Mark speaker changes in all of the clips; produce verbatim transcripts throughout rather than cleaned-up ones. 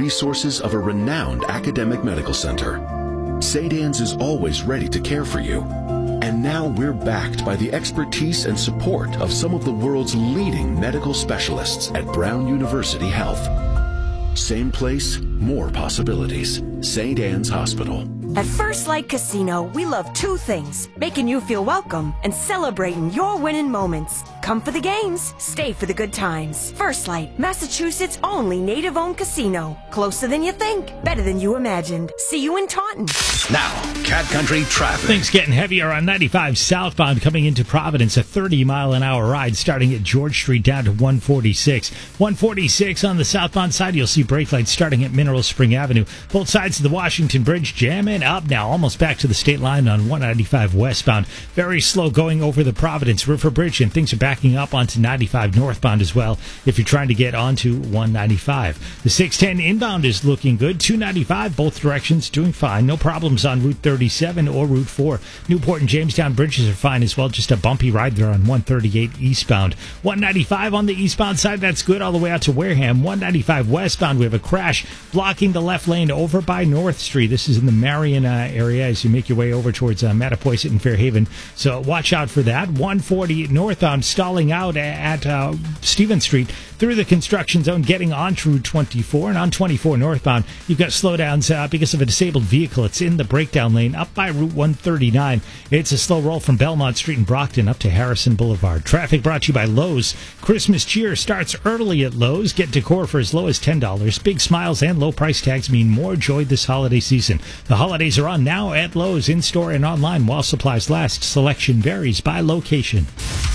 Speaker 1: resources of a renowned academic medical center. Saint Anne's is always ready to care for you. And now we're backed by the expertise and support of some of the world's leading medical specialists at Brown University Health. Same place, more possibilities. Saint Anne's Hospital.
Speaker 2: At First Light Casino, we love two things: making you feel welcome and celebrating your winning moments. Come for the games, stay for the good times. First Light, Massachusetts' only native-owned casino. Closer than you think, better than you imagined. See you in Taunton.
Speaker 3: Now, Cat Country traffic.
Speaker 4: Things getting heavier on ninety-five southbound coming into Providence. A thirty mile an hour ride starting at George Street down to one forty-six. one forty-six on the southbound side, you'll see brake lights starting at Mineral Spring Avenue. Both sides of the Washington Bridge jamming up now, almost back to the state line on one ninety-five westbound. Very slow going over the Providence River Bridge, and things are backing up onto ninety-five northbound as well if you're trying to get onto one ninety-five. The six ten inbound is looking good. two ninety-five, both directions doing fine. No problems on Route thirty-seven or Route four. Newport and Jamestown bridges are fine as well. Just a bumpy ride there on one thirty-eight eastbound. one ninety-five on the eastbound side, that's good all the way out to Wareham. one ninety-five westbound, we have a crash blocking the left lane over by North Street. This is in the Marion uh, area as you make your way over towards uh, Mattapoisett and Fairhaven. So watch out for that. one forty northbound stalling out at uh, Stevens Street through the construction zone, getting onto Route twenty-four. And on twenty-four northbound, you've got slowdowns uh, because of a disabled vehicle. It's in the breakdown lane up by Route one thirty-nine. It's a slow roll from Belmont Street in Brockton up to Harrison Boulevard. Traffic brought to you by Lowe's. Christmas cheer starts early at Lowe's. Get decor for as low as ten dollars. Big smiles and low price tags mean more joy this holiday season. The holidays are on now at Lowe's, in-store and online while supplies last. Selection varies by location.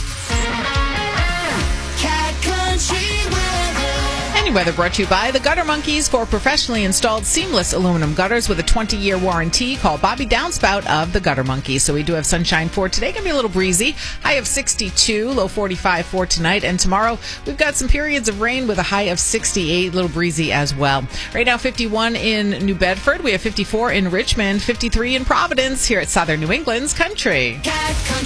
Speaker 5: Weather brought to you by the Gutter Monkeys. For professionally installed seamless aluminum gutters with a twenty-year warranty, call Bobby Downspout of the Gutter Monkeys. So we do have sunshine for today. Going to be a little breezy. High of sixty-two, low forty-five for tonight. And tomorrow we've got some periods of rain with a high of sixty-eight, a little breezy as well. Right now fifty-one in New Bedford. We have fifty-four in Richmond, fifty-three in Providence here at Southern New England's Country. Cat Country.